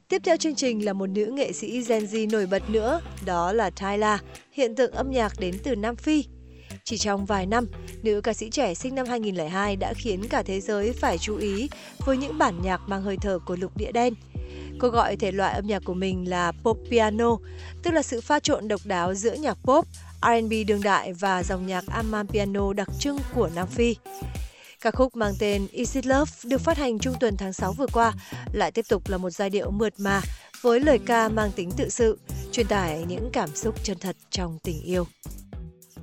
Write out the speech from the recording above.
Tiếp theo chương trình là một nữ nghệ sĩ Gen Z nổi bật nữa, đó là Tyla, hiện tượng âm nhạc đến từ Nam Phi. Chỉ trong vài năm, nữ ca sĩ trẻ sinh năm 2002 đã khiến cả thế giới phải chú ý với những bản nhạc mang hơi thở của lục địa đen. Cô gọi thể loại âm nhạc của mình là pop piano, tức là sự pha trộn độc đáo giữa nhạc pop, R&B đương đại và dòng nhạc Amapiano đặc trưng của Nam Phi. Ca khúc mang tên Is It Love được phát hành trung tuần tháng 6 vừa qua, lại tiếp tục là một giai điệu mượt mà với lời ca mang tính tự sự, truyền tải những cảm xúc chân thật trong tình yêu.